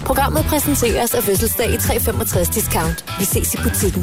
Programmet præsenteres af Fødselsdag i 365 Discount. Vi ses i butikken.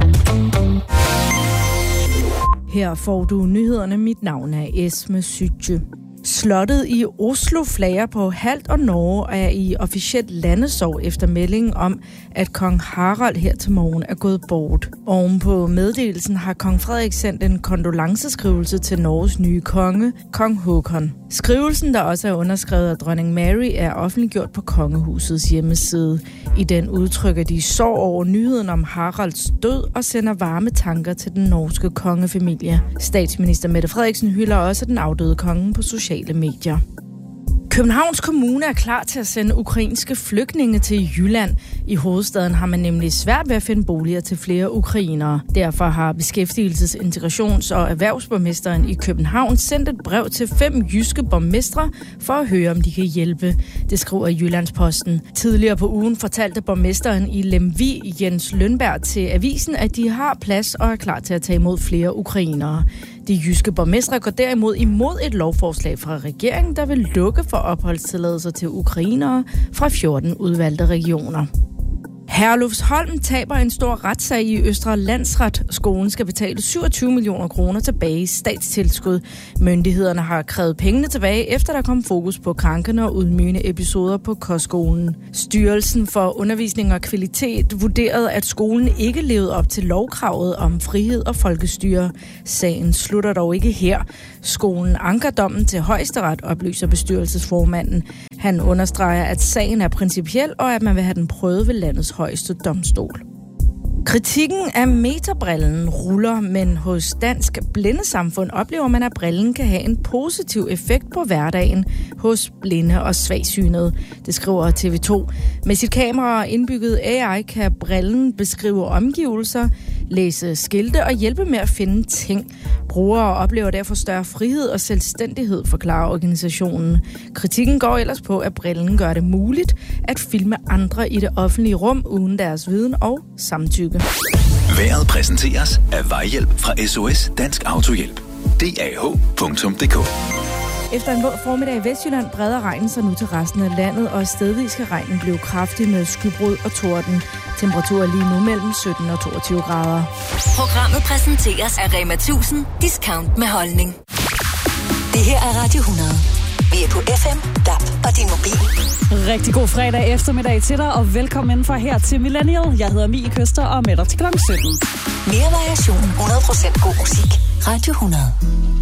Her får du nyhederne. Mit navn er Esme Sytje. Slottet i Oslo flager på halvt, og Norge er i officielt landesorg efter meldingen om, at kong Harald her til morgen er gået bort. Oven på meddelelsen har kong Frederik sendt en kondolenceskrivelse til Norges nye konge, kong Håkon. Skrivelsen, der også er underskrevet af dronning Mary, er offentliggjort på kongehusets hjemmeside. I den udtrykker de sorg over nyheden om Haralds død og sender varme tanker til den norske kongefamilie. Statsminister Mette Frederiksen hylder også den afdøde konge på sociale medier. Københavns Kommune er klar til at sende ukrainske flygtninge til Jylland. I hovedstaden har man nemlig svært ved at finde boliger til flere ukrainere. Derfor har Beskæftigelses-, Integrations- og Erhvervsborgmesteren i København sendt et brev til 5 jyske borgmestre for at høre, om de kan hjælpe. Det skriver Jyllandsposten. Tidligere på ugen fortalte borgmesteren i Lemvig, Jens Lønberg, til avisen, at de har plads og er klar til at tage imod flere ukrainere. De jyske borgmestre går derimod imod et lovforslag fra regeringen, der vil lukke for opholdstilladelser til ukrainere fra 14 udvalgte regioner. Herlufsholm taber en stor retssag i Østre Landsret. Skolen skal betale 27 millioner kroner tilbage i statstilskud. Myndighederne har krævet pengene tilbage, efter der kom fokus på krænkende og ydmygende episoder på kostskolen. Styrelsen for Undervisning og Kvalitet vurderede, at skolen ikke levede op til lovkravet om frihed og folkestyre. Sagen slutter dog ikke her. Skolen anker dommen til Højesteret, oplyser bestyrelsesformanden. Han understreger, at sagen er principiel, og at man vil have den prøvet ved landets højeste domstol. Kritikken af metabrillen ruller, men hos Dansk Blindesamfund oplever man, at brillen kan have en positiv effekt på hverdagen hos blinde og svagsynede. Det skriver TV2. Med sit kamera og indbygget AI kan brillen beskrive omgivelser, læse skilte og hjælpe med at finde ting. Brugere oplever derfor større frihed og selvstændighed, forklarer organisationen. Kritikken går ellers på, at brillen gør det muligt at filme andre i det offentlige rum uden deres viden og samtykke. Vejret præsenteres af Vejhjælp fra SOS Dansk Autohjælp. DAH.dk. Efter en våd formiddag i Vestjylland breder regnen sig nu til resten af landet, og stedvis kan regnen blive kraftig med skybrud og torden. Temperaturer lige nu mellem 17 og 22 grader. Programmet præsenteres af Rema 1000 Discount med holdning. Det her er Radio 100. Vi er på FM, DAB og din mobil. Rigtig god fredag eftermiddag til dig, og velkommen for her til Millennial. Jeg hedder Mie Køster og er med dig til kl. 17. Mere variation, 100% god musik. Radio 100.